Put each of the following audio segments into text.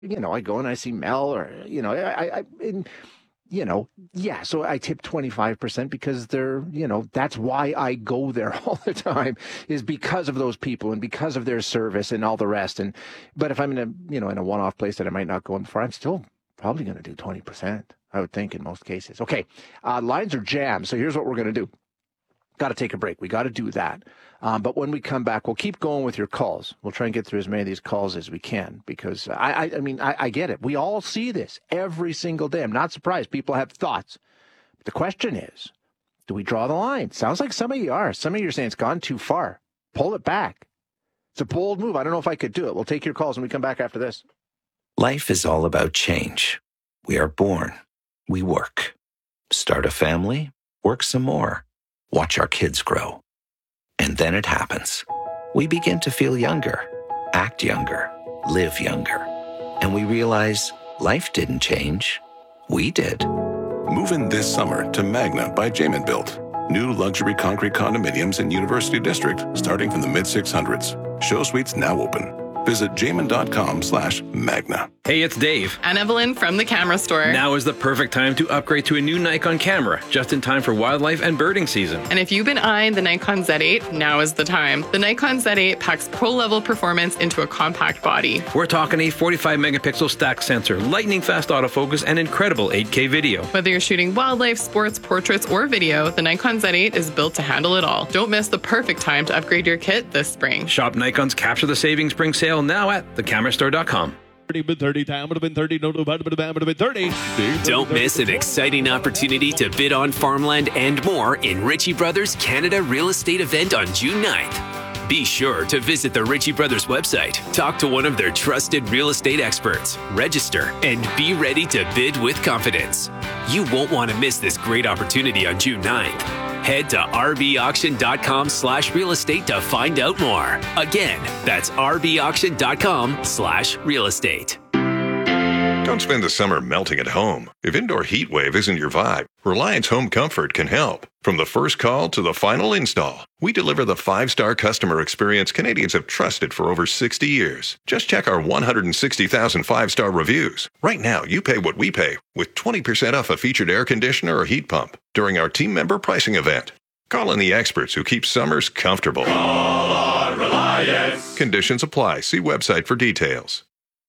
I go and I see Mel or, yeah, so I tip 25% because that's why I go there all the time, is because of those people and because of their service and all the rest. But if I'm in a one-off place that I might not go in before, I'm still probably going to do 20%, I would think, in most cases. Okay, lines are jammed, so here's what we're going to do. Got to take a break. We got to do that. But when we come back, we'll keep going with your calls. We'll try and get through as many of these calls as we can, because I get it. We all see this every single day. I'm not surprised. People have thoughts. But the question is, do we draw the line? Sounds like some of you are. Some of you are saying it's gone too far. Pull it back. It's a bold move. I don't know if I could do it. We'll take your calls when we come back after this. Life is all about change. We are born. We work. Start a family. Work some more. Watch our kids grow. And then it happens. We begin to feel younger, act younger, live younger. And we realize life didn't change. We did. Move in this summer to Magna by Jamin Built. New luxury concrete condominiums in University District starting from the mid-600s. Show suites now open. Visit jamin.com/Magna. Hey, it's Dave. And Evelyn from the camera store. Now is the perfect time to upgrade to a new Nikon camera, just in time for wildlife and birding season. And if you've been eyeing the Nikon Z8, now is the time. The Nikon Z8 packs pro-level performance into a compact body. We're talking a 45-megapixel stack sensor, lightning-fast autofocus, and incredible 8K video. Whether you're shooting wildlife, sports, portraits, or video, the Nikon Z8 is built to handle it all. Don't miss the perfect time to upgrade your kit this spring. Shop Nikon's Capture the Savings Spring Sale now at thecamerastore.com. Don't miss an exciting opportunity to bid on farmland and more in Ritchie Brothers Canada Real Estate event on June 9th. Be sure to visit the Ritchie Brothers website, talk to one of their trusted real estate experts, register, and be ready to bid with confidence. You won't want to miss this great opportunity on June 9th. Head to rbauction.com/real estate to find out more. Again, that's rbauction.com/real estate. Don't spend the summer melting at home. If indoor heat wave isn't your vibe, Reliance Home Comfort can help. From the first call to the final install, we deliver the 5-star customer experience Canadians have trusted for over 60 years. Just check our 160,000 5-star reviews. Right now, you pay what we pay with 20% off a featured air conditioner or heat pump during our team member pricing event. Call in the experts who keep summers comfortable. Call on Reliance. Conditions apply. See website for details.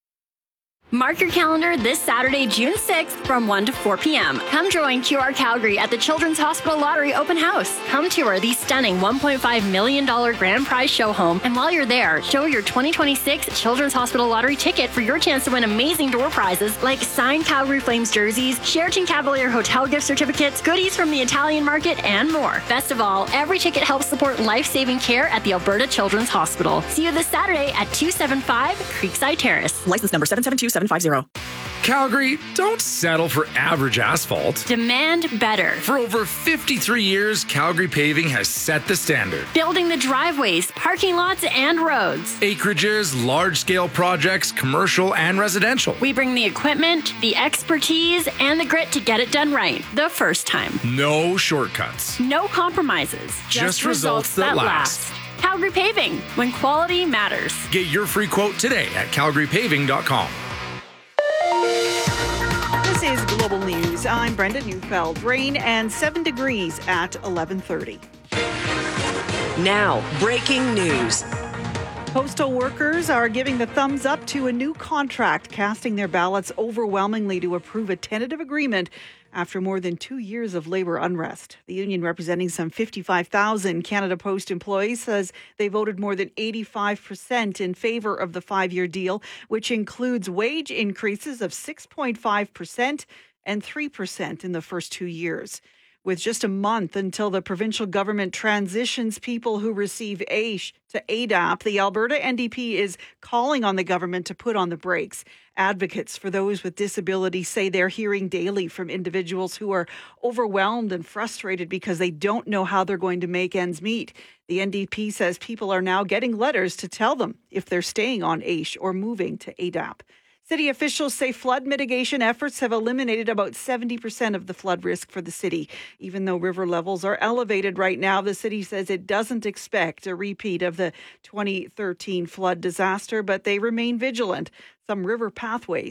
Mark your calendar this Saturday, June 6th from 1 to 4 p.m. Come join QR Calgary at the Children's Hospital Lottery Open House. Come tour the stunning $1.5 million grand prize show home. And while you're there, show your 2026 Children's Hospital Lottery ticket for your chance to win amazing door prizes like signed Calgary Flames jerseys, Sheraton Cavalier Hotel gift certificates, goodies from the Italian Market, and more. Best of all, every ticket helps support life-saving care at the Alberta Children's Hospital. See you this Saturday at 275 Creekside Terrace. License number 772750. Calgary, don't settle for average asphalt. Demand better. For over 53 years, Calgary Paving has set the standard. Building the driveways, parking lots, and roads. Acreages, large-scale projects, commercial and residential. We bring the equipment, the expertise, and the grit to get it done right the first time. No shortcuts. No compromises. Just results that last. Calgary Paving, when quality matters. Get your free quote today at calgarypaving.com. This is Global News. I'm Brenda Neufeld. Rain and 7 degrees at 11:30. Now, breaking news. Postal workers are giving the thumbs up to a new contract, casting their ballots overwhelmingly to approve a tentative agreement after more than 2 years of labor unrest. The union, representing some 55,000 Canada Post employees, says they voted more than 85% in favor of the 5-year deal, which includes wage increases of 6.5% and 3% in the first 2 years. With just a month until the provincial government transitions people who receive AISH to ADAP, the Alberta NDP is calling on the government to put on the brakes. Advocates for those with disabilities say they're hearing daily from individuals who are overwhelmed and frustrated because they don't know how they're going to make ends meet. The NDP says people are now getting letters to tell them if they're staying on AISH or moving to ADAP. City officials say flood mitigation efforts have eliminated about 70% of the flood risk for the city. Even though river levels are elevated right now, the city says it doesn't expect a repeat of the 2013 flood disaster, but they remain vigilant. some river pathways